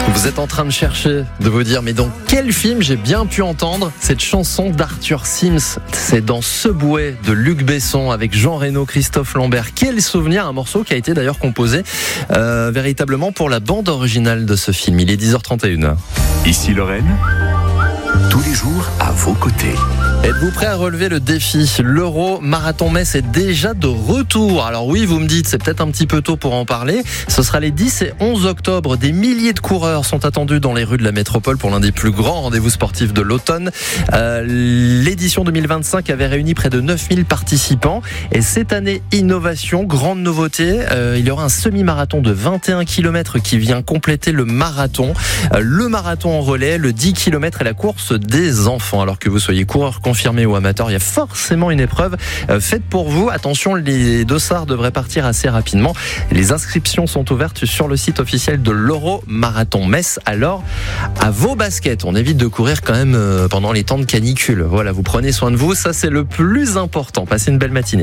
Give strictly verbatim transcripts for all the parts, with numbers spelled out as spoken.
Vous êtes en train de chercher, de vous dire, mais dans quel film j'ai bien pu entendre cette chanson d'Arthur Sims? C'est dans Subway de Luc Besson avec Jean Reno, Christophe Lambert. Quel souvenir, un morceau qui a été d'ailleurs composé euh, véritablement pour la bande originale de ce film. Il est dix heures trente et une. Ici Lorraine, tous les jours à vos côtés. Êtes-vous prêt à relever le défi? L'Euro Marathon Metz est déjà de retour. Alors oui, vous me dites, c'est peut-être un petit peu tôt pour en parler. Ce sera les dix et onze octobre. Des milliers de coureurs sont attendus dans les rues de la métropole pour l'un des plus grands rendez-vous sportifs de l'automne. Euh, l'édition deux mille vingt-cinq avait réuni près de neuf mille participants. Et cette année, innovation, grande nouveauté. Euh, il y aura un semi-marathon de vingt et un kilomètres qui vient compléter le marathon. Euh, le marathon en relais, le dix kilomètres et la course des enfants. Alors que vous soyez coureur confirmé ou amateur, il y a forcément une épreuve faite pour vous. Attention, les dossards devraient partir assez rapidement. Les inscriptions sont ouvertes sur le site officiel de l'Euro Marathon Metz. Alors, à vos baskets, on évite de courir quand même pendant les temps de canicule. Voilà, vous prenez soin de vous, ça c'est le plus important. Passez une belle matinée.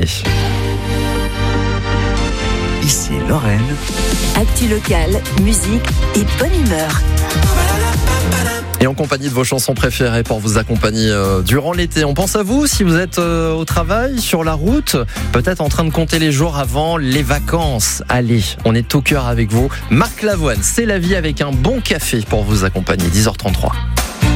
Ici Lorraine. Actu locale, musique et bonne humeur. Et en compagnie de vos chansons préférées pour vous accompagner euh, durant l'été. On pense à vous si vous êtes euh, au travail, sur la route, peut-être en train de compter les jours avant les vacances. Allez, on est au cœur avec vous. Marc Lavoine, c'est la vie avec un bon café pour vous accompagner. dix heures trente-trois.